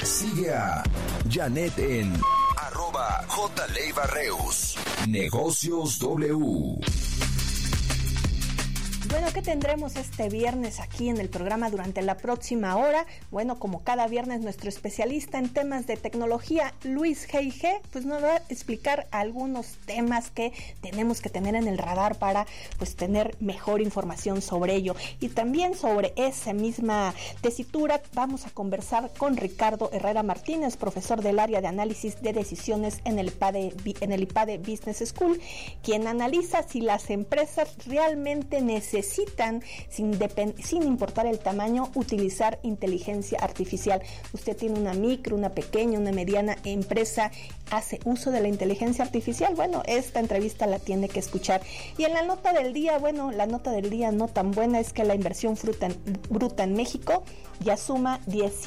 Sigue a Janet en @JLeibarreus. Negocios W. Bueno, ¿qué tendremos este viernes aquí en el programa durante la próxima hora? Bueno, como cada viernes, nuestro especialista en temas de tecnología, Luis G.I.G., pues nos va a explicar algunos temas que tenemos que tener en el radar para pues tener mejor información sobre ello. Y también sobre esa misma tesitura vamos a conversar con Ricardo Herrera Martínez, profesor del área de análisis de decisiones en el IPADE Business School, quien analiza si las empresas realmente necesitan, sin importar el tamaño, utilizar inteligencia artificial. Usted tiene una micro, una pequeña, una mediana empresa, ¿hace uso de la inteligencia artificial? Bueno, esta entrevista la tiene que escuchar. Y en la nota del día, bueno, la nota del día no tan buena es que la inversión bruta en México ya suma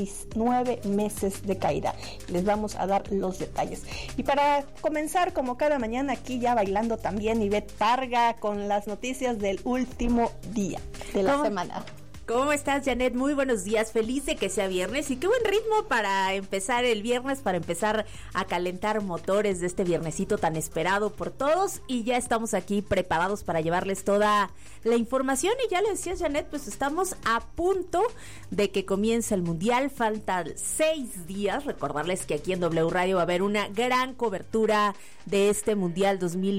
19 meses de caída. Les vamos a dar los detalles. Y para comenzar, como cada mañana, aquí ya bailando también Ivette Parga con las noticias del último día de la semana. ¿Cómo estás, Janet? Muy buenos días, feliz de que sea viernes y qué buen ritmo para empezar el viernes, para empezar a calentar motores de este viernesito tan esperado por todos, y ya estamos aquí preparados para llevarles toda la información. Y ya le decías, Janet, pues estamos a punto de que comience el Mundial, faltan 6 días, recordarles que aquí en W Radio va a haber una gran cobertura de este Mundial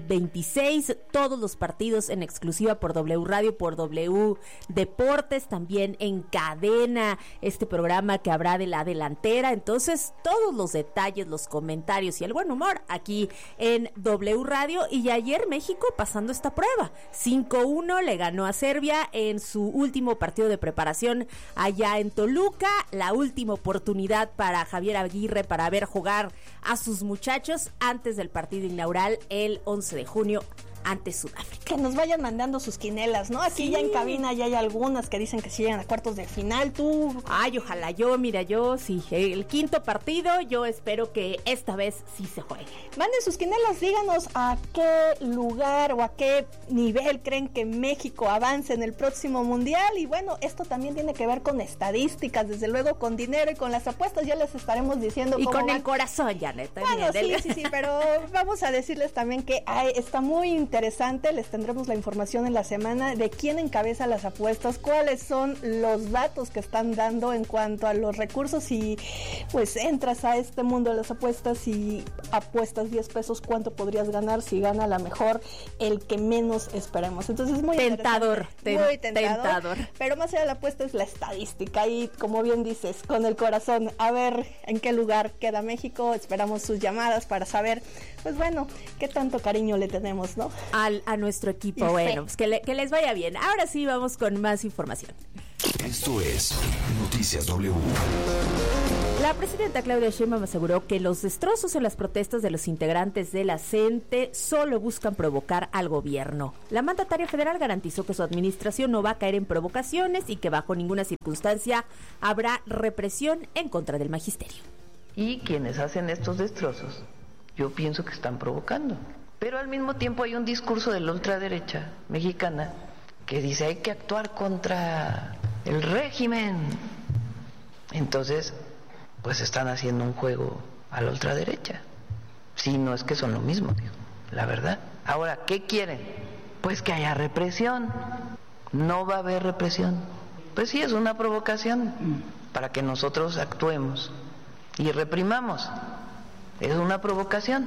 2026, todos los partidos en exclusiva por W Radio, por W Deportes, también en cadena, este programa que habrá de la delantera. Entonces, todos los detalles, los comentarios y el buen humor aquí en W Radio. Y ayer México pasando esta prueba, 5-1 le ganó a Serbia en su último partido de preparación allá en Toluca. La última oportunidad para Javier Aguirre para ver jugar a sus muchachos antes del partido inaugural el 11 de junio ante Sudáfrica. Que nos vayan mandando sus quinelas, ¿no? Aquí sí, ya en cabina ya hay algunas que dicen que si llegan a cuartos de final. Tú... Ay, ojalá yo sí, el quinto partido, yo espero que esta vez sí se juegue. Manden sus quinelas, díganos a qué lugar o a qué nivel creen que México avance en el próximo Mundial. Y bueno, esto también tiene que ver con estadísticas, desde luego con dinero y con las apuestas, ya les estaremos diciendo y cómo con van. El corazón, Janet. Bueno, sí, pero vamos a decirles también que está muy interesante, les tendremos la información en la semana de quién encabeza las apuestas, cuáles son los datos que están dando en cuanto a los recursos, y pues entras a este mundo de las apuestas y apuestas 10 pesos, ¿cuánto podrías ganar si gana a la mejor el que menos esperemos? Entonces es muy tentador, muy tentador, pero más allá de la apuesta es la estadística y, como bien dices, con el corazón, a ver en qué lugar queda México. Esperamos sus llamadas para saber, pues bueno, qué tanto cariño le tenemos, ¿no? A nuestro equipo. Bueno, pues que les vaya bien. Ahora sí vamos con más información. Esto es Noticias W. La presidenta Claudia Sheinbaum aseguró que los destrozos en las protestas de los integrantes de la CENTE solo buscan provocar al gobierno. La mandataria federal garantizó que su administración no va a caer en provocaciones y que bajo ninguna circunstancia habrá represión en contra del magisterio. Y quienes hacen estos destrozos, yo pienso que están provocando. Pero al mismo tiempo hay un discurso de la ultraderecha mexicana que dice hay que actuar contra el régimen. Entonces, pues están haciendo un juego a la ultraderecha. Sí, no es que son lo mismo, digo, la verdad. Ahora, ¿qué quieren? Pues que haya represión. No va a haber represión. Pues sí, es una provocación para que nosotros actuemos y reprimamos. Es una provocación.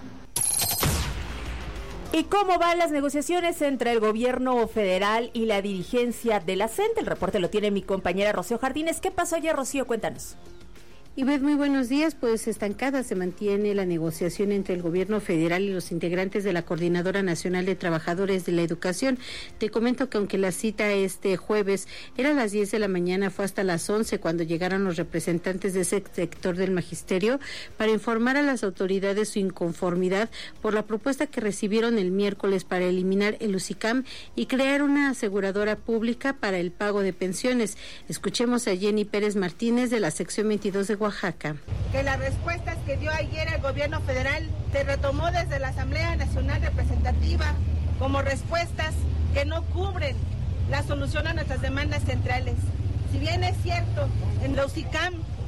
¿Y cómo van las negociaciones entre el gobierno federal y la dirigencia de la CENTE? El reporte lo tiene mi compañera Rocío Jardines. ¿Qué pasó ayer, Rocío? Cuéntanos. Ivette, muy buenos días. Pues estancada se mantiene la negociación entre el gobierno federal y los integrantes de la Coordinadora Nacional de Trabajadores de la Educación. Te comento que aunque la cita este jueves era a las 10 de la mañana, fue hasta las 11 cuando llegaron los representantes de ese sector del magisterio para informar a las autoridades su inconformidad por la propuesta que recibieron el miércoles para eliminar el UCICAM y crear una aseguradora pública para el pago de pensiones. Escuchemos a Jenny Pérez Martínez de la sección 22 de Oaxaca. Que las respuestas que dio ayer el gobierno federal se retomó desde la Asamblea Nacional Representativa como respuestas que no cubren la solución a nuestras demandas centrales. Si bien es cierto, en la UCICAM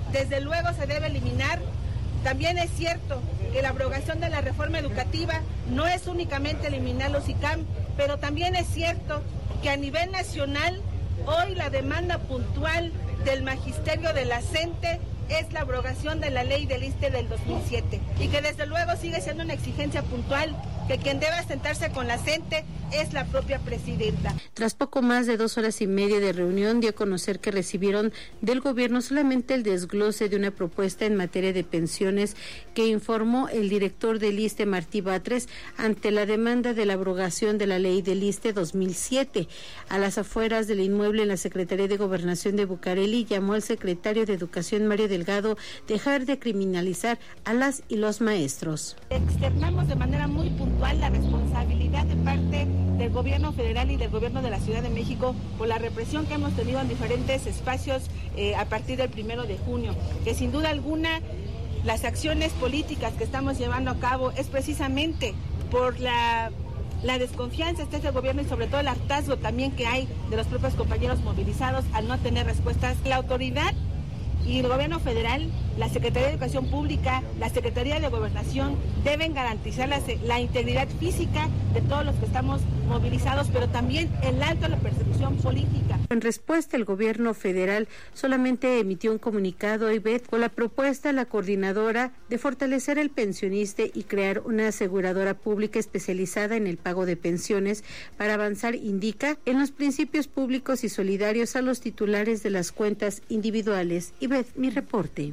desde luego se debe eliminar. También es cierto que la abrogación de la reforma educativa no es únicamente eliminar los ICAM, pero también es cierto que a nivel nacional hoy la demanda puntual del magisterio de la CENTE es la abrogación de la ley del ISSSTE del 2007 y que desde luego sigue siendo una exigencia puntual que quien debe sentarse con la CENTE es la propia presidenta. Tras poco más de 2 horas y media de reunión, dio a conocer que recibieron del gobierno solamente el desglose de una propuesta en materia de pensiones que informó el director del ISSSTE, Martí Batres, ante la demanda de la abrogación de la ley del ISSSTE 2007. A las afueras del inmueble en la Secretaría de Gobernación de Bucareli, llamó al secretario de Educación, Mario Delgado, dejar de criminalizar a las y los maestros. Externamos de manera muy puntual la responsabilidad de parte del gobierno federal y del gobierno de la Ciudad de México por la represión que hemos tenido en diferentes espacios a partir del 1 de junio, que sin duda alguna las acciones políticas que estamos llevando a cabo es precisamente por la desconfianza este es el gobierno y sobre todo el hartazgo también que hay de los propios compañeros movilizados al no tener respuestas. La autoridad y el gobierno federal, la Secretaría de Educación Pública, la Secretaría de Gobernación deben garantizar la integridad física de todos los que estamos movilizados, pero también el alto a la persecución política. En respuesta, el gobierno federal solamente emitió un comunicado, Ivette, con la propuesta a la coordinadora de fortalecer el pensionista y crear una aseguradora pública especializada en el pago de pensiones para avanzar, indica, en los principios públicos y solidarios a los titulares de las cuentas individuales. Ivette, mi reporte.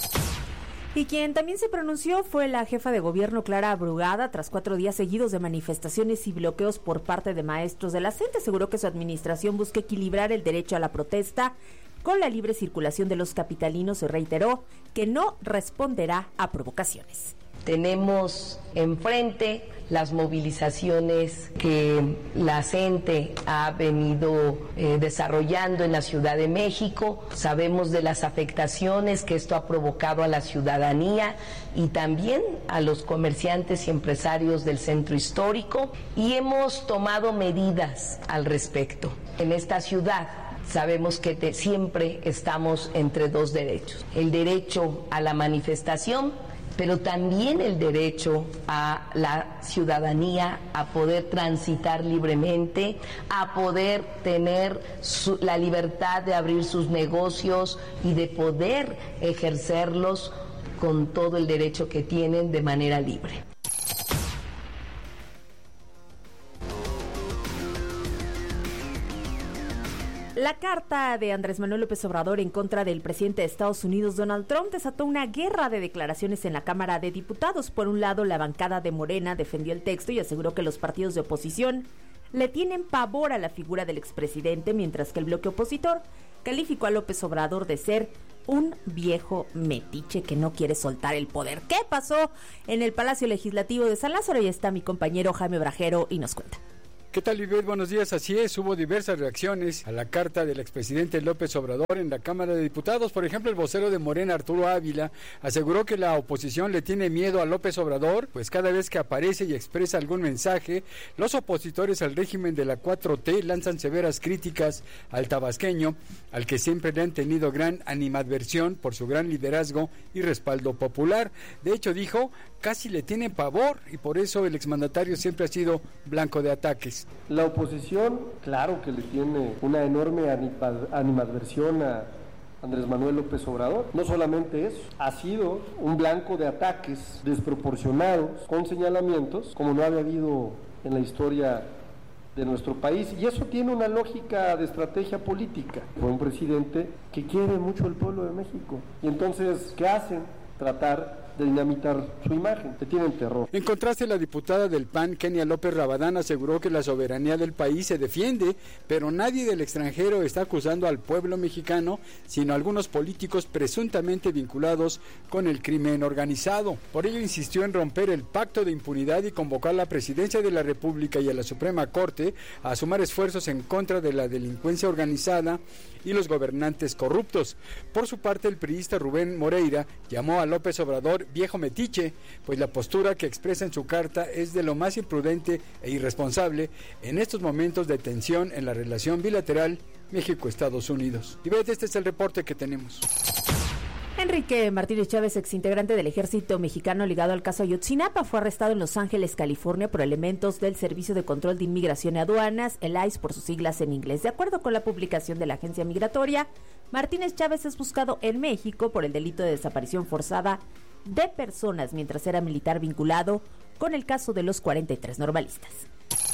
Y quien también se pronunció fue la jefa de gobierno, Clara Brugada, tras 4 días seguidos de manifestaciones y bloqueos por parte de maestros de la CENTE. Aseguró que su administración busca equilibrar el derecho a la protesta con la libre circulación de los capitalinos y reiteró que no responderá a provocaciones. Tenemos enfrente las movilizaciones que la CENTE ha venido desarrollando en la Ciudad de México. Sabemos de las afectaciones que esto ha provocado a la ciudadanía y también a los comerciantes y empresarios del centro histórico y hemos tomado medidas al respecto. En esta ciudad sabemos que siempre estamos entre 2 derechos, el derecho a la manifestación, pero también el derecho a la ciudadanía a poder transitar libremente, a poder tener la libertad de abrir sus negocios y de poder ejercerlos con todo el derecho que tienen de manera libre. La carta de Andrés Manuel López Obrador en contra del presidente de Estados Unidos, Donald Trump, desató una guerra de declaraciones en la Cámara de Diputados. Por un lado, la bancada de Morena defendió el texto y aseguró que los partidos de oposición le tienen pavor a la figura del expresidente, mientras que el bloque opositor calificó a López Obrador de ser un viejo metiche que no quiere soltar el poder. ¿Qué pasó en el Palacio Legislativo de San Lázaro? Y está mi compañero Jaime Brajero y nos cuenta. ¿Qué tal, Ivette? Buenos días. Así es, hubo diversas reacciones a la carta del expresidente López Obrador en la Cámara de Diputados. Por ejemplo, el vocero de Morena, Arturo Ávila, aseguró que la oposición le tiene miedo a López Obrador, pues cada vez que aparece y expresa algún mensaje, los opositores al régimen de la 4T lanzan severas críticas al tabasqueño, al que siempre le han tenido gran animadversión por su gran liderazgo y respaldo popular. De hecho, dijo, casi le tienen pavor y por eso el exmandatario siempre ha sido blanco de ataques. La oposición, claro que le tiene una enorme animadversión a Andrés Manuel López Obrador. No solamente eso, ha sido un blanco de ataques desproporcionados, con señalamientos, como no había habido en la historia de nuestro país, y eso tiene una lógica de estrategia política. Fue un presidente que quiere mucho el pueblo de México, y entonces, ¿qué hacen? Tratar de dinamitar su imagen, te tienen terror. En contraste, la diputada del PAN, Kenia López Rabadán, aseguró que la soberanía del país se defiende, pero nadie del extranjero está acusando al pueblo mexicano, sino a algunos políticos presuntamente vinculados con el crimen organizado. Por ello insistió en romper el pacto de impunidad y convocó a la Presidencia de la República y a la Suprema Corte a sumar esfuerzos en contra de la delincuencia organizada y los gobernantes corruptos. Por su parte, el priista Rubén Moreira llamó a López Obrador viejo metiche, pues la postura que expresa en su carta es de lo más imprudente e irresponsable en estos momentos de tensión en la relación bilateral México-Estados Unidos. Y este es el reporte que tenemos. Enrique Martínez Chávez, exintegrante del ejército mexicano ligado al caso Ayotzinapa, fue arrestado en Los Ángeles, California, por elementos del Servicio de Control de Inmigración y Aduanas, el ICE por sus siglas en inglés. De acuerdo con la publicación de la agencia migratoria, Martínez Chávez es buscado en México por el delito de desaparición forzada de personas mientras era militar vinculado con el caso de los 43 normalistas.